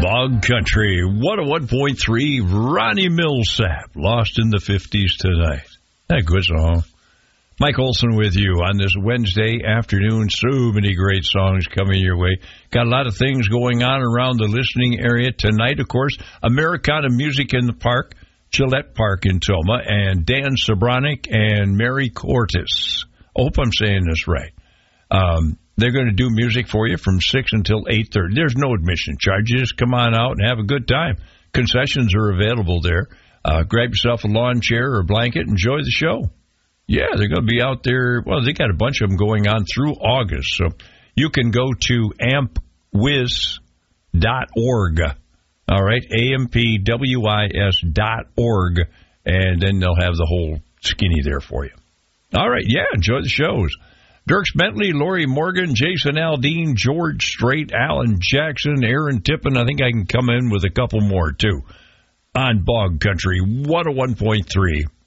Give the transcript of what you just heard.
Bog Country, 101.3, Ronnie Millsap, Lost in the 50s tonight. That good song. Mike Olson with you on this Wednesday afternoon. So many great songs coming your way. Got a lot of things going on around the listening area tonight. Of course, Americana Music in the Park, Gillette Park in Toma, and Dan Sobranic and Mary Cortis. I hope I'm saying this right. They're going to do music for you from 6 until 8:30. There's no admission charges. Come on out and have a good time. Concessions are available there. Grab yourself a lawn chair or a blanket. Enjoy the show. Yeah, they're going to be out there. Well, they got a bunch of them going on through August. So you can go to ampwis.org. All right, ampwis.org. And then they'll have the whole skinny there for you. All right, yeah, enjoy the shows. Dirks Bentley, Lori Morgan, Jason Aldean, George Strait, Alan Jackson, Aaron Tippin. I think I can come in with a couple more, too, on Bog Country, 101.3,